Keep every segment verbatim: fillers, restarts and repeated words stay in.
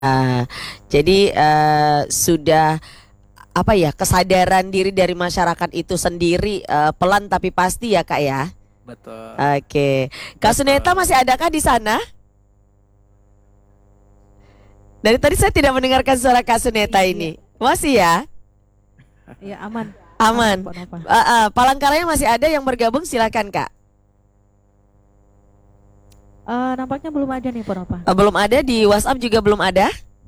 Uh, jadi uh, sudah apa ya kesadaran diri dari masyarakat itu sendiri uh, pelan tapi pasti ya Kak ya. Betul. Oke, Kak Suneta masih adakah di sana? Dari tadi saya tidak mendengarkan suara Kak Suneta ini. Masih ya? Iya aman. Aman. Uh, uh, Palangkaraya masih ada yang bergabung, silakan Kak. Uh, nampaknya belum ada nih Ponova. Uh, belum ada di WhatsApp juga belum ada.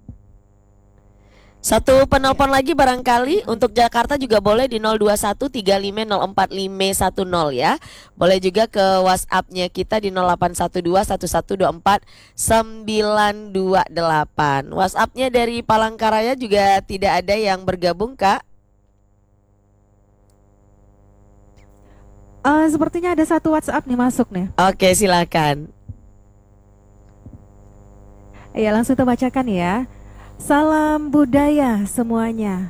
Satu penelpon ya. Lagi barangkali untuk Jakarta juga boleh di nol dua satu tiga lima nol empat lima satu nol ya. Boleh juga ke WhatsApp-nya kita di nol delapan satu dua satu satu dua empat sembilan dua delapan. WhatsApp-nya dari Palangkaraya juga tidak ada yang bergabung Kak. Uh, sepertinya ada satu WhatsApp nih masuk nih. Oke, silakan. Ya langsung kita bacakan ya. Salam budaya semuanya.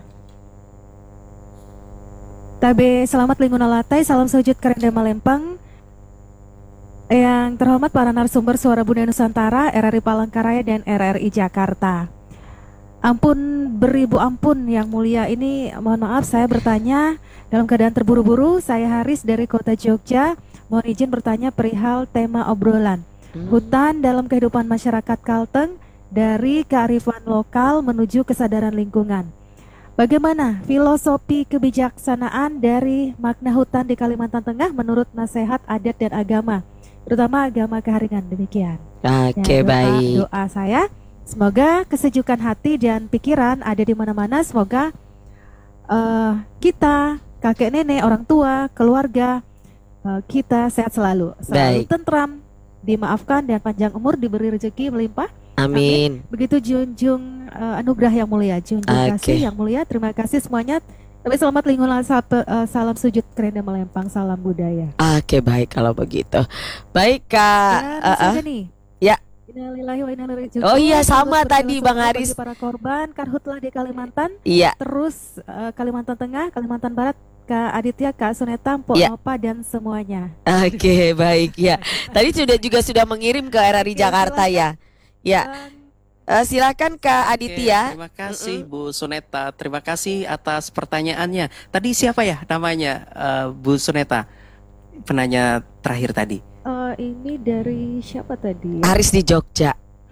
Tabe selamat lingkungan latai, salam sujud kerenda Malempang. Yang terhormat para narasumber Suara Budaya Nusantara, R R I Palangkaraya dan R R I Jakarta. Ampun beribu ampun yang mulia, ini mohon maaf saya bertanya dalam keadaan terburu-buru. Saya Haris dari kota Jogja. Mohon izin bertanya perihal tema obrolan. Hutan dalam kehidupan masyarakat Kalteng dari kearifan lokal menuju kesadaran lingkungan. Bagaimana filosofi kebijaksanaan dari makna hutan di Kalimantan Tengah menurut nasihat adat dan agama, terutama agama Keharingan? Demikian. Oke, okay, ya, doa, baik. Doa saya semoga kesejukan hati dan pikiran ada di mana-mana. Semoga uh, kita, kakek nenek, orang tua, keluarga uh, kita sehat selalu, selalu baik. Tentram, dimaafkan dan panjang umur, diberi rezeki melimpah. Amin. Amin. Begitu junjung uh, anugerah yang mulia, junjung okay. kasih yang mulia. Terima kasih semuanya. Tapi selamat lingkungan, uh, salam sujud kerenda Melempang, salam budaya. Oke, okay, baik kalau begitu. Baik Kak. Ya, uh, uh. nih. Ya. Oh iya sama tadi Bang Haris. Para korban karhutlah di Kalimantan. Iya. Terus uh, Kalimantan Tengah, Kalimantan Barat, Kak Aditya, Kak Suneta, Mpok ya. Nova dan semuanya. Oke, okay, baik ya. Tadi sudah juga sudah mengirim ke R R I Jakarta ya. Ya, uh, silakan Kak Aditya. Oke, terima kasih mm -mm. Bu Suneta, terima kasih atas pertanyaannya. Tadi siapa ya namanya uh, Bu Suneta, penanya terakhir tadi? Uh, ini dari siapa tadi? Haris di Jogja.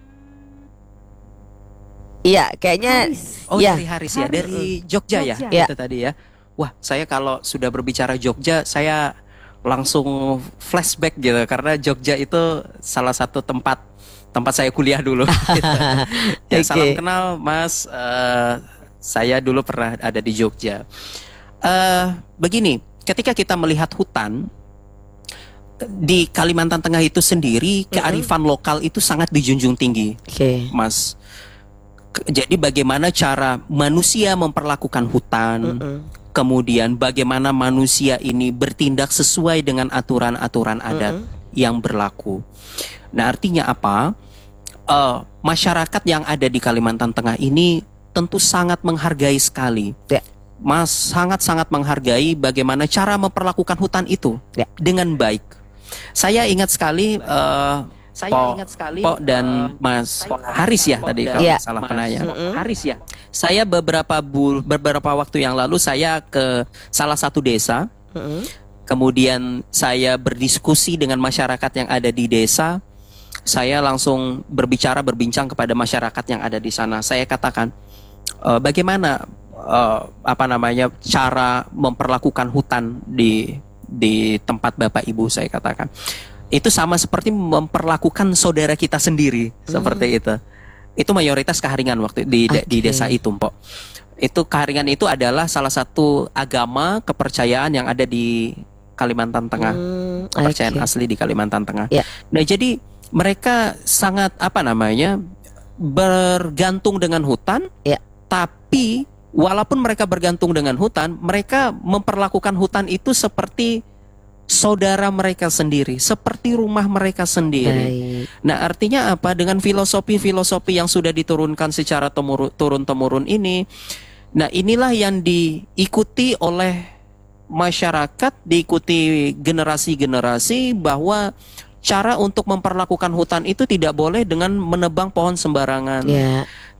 Iya, kayaknya. Haris. Oh ya. dari Haris ya, dari Jogja, Jogja. ya, itu tadi ya. Wah, saya kalau sudah berbicara Jogja, saya langsung flashback gitu, karena Jogja itu salah satu tempat tempat saya kuliah dulu. Gitu. Ya, okay. Salam kenal Mas, uh, saya dulu pernah ada di Jogja. Uh, begini, ketika kita melihat hutan di Kalimantan Tengah itu sendiri, kearifan mm-hmm. lokal itu sangat dijunjung tinggi, okay. Mas. Jadi bagaimana cara manusia memperlakukan hutan, mm-hmm. kemudian bagaimana manusia ini bertindak sesuai dengan aturan-aturan adat mm-hmm. yang berlaku. Nah, artinya apa? Uh, masyarakat yang ada di Kalimantan Tengah ini tentu sangat menghargai sekali, ya. Mas, sangat-sangat menghargai bagaimana cara memperlakukan hutan itu ya. Dengan baik. Saya ingat sekali, uh, saya Po, ingat sekali, Po dan uh, Mas Po, Haris ya tadi kalau ya. Salah penanya, mm-hmm. Haris ya. Saya beberapa bul, beberapa waktu yang lalu saya ke salah satu desa, mm-hmm. kemudian saya berdiskusi dengan masyarakat yang ada di desa. Saya langsung berbicara, berbincang kepada masyarakat yang ada di sana. Saya katakan, e, bagaimana e, apa namanya cara memperlakukan hutan di di tempat Bapak Ibu, saya katakan. Itu sama seperti memperlakukan saudara kita sendiri, hmm. seperti itu. Itu mayoritas Keharingan waktu di okay. di desa itu, Mpok. Itu Keharingan itu adalah salah satu agama kepercayaan yang ada di Kalimantan Tengah. Hmm, kepercayaan okay. asli di Kalimantan Tengah. Yeah. Nah, jadi mereka sangat apa namanya bergantung dengan hutan, ya. Tapi walaupun mereka bergantung dengan hutan, mereka memperlakukan hutan itu seperti saudara mereka sendiri, seperti rumah mereka sendiri. Baik. Nah, artinya apa? Dengan filosofi-filosofi yang sudah diturunkan secara turun-temurun ini, nah inilah yang diikuti oleh masyarakat, diikuti generasi-generasi, bahwa cara untuk memperlakukan hutan itu tidak boleh dengan menebang pohon sembarangan. Yeah.